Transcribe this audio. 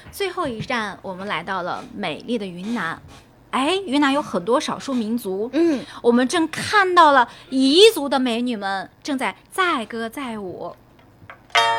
最后一站，我们来到了美丽的云南。哎，云南有很多少数民族，我们正看到了彝族的美女们正在载歌载舞。